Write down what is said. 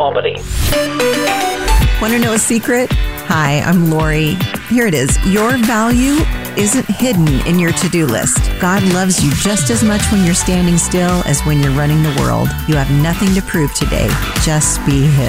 Albany. Want to know a secret? Hi, I'm Lori. Here it is. Your value isn't hidden in your to-do list. God loves you just as much when you're standing still as when you're running the world. You have nothing to prove today. Just be His.